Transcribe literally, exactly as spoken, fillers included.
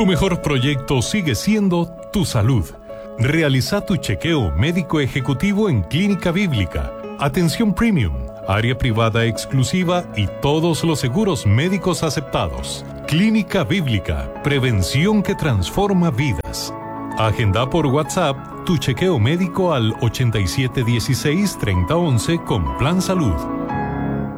Tu mejor proyecto sigue siendo tu salud. Realiza tu chequeo médico ejecutivo en Clínica Bíblica. Atención premium, área privada exclusiva y todos los seguros médicos aceptados. Clínica Bíblica, prevención que transforma vidas. Agenda por WhatsApp tu chequeo médico al ochenta y siete dieciséis treinta once con Plan Salud.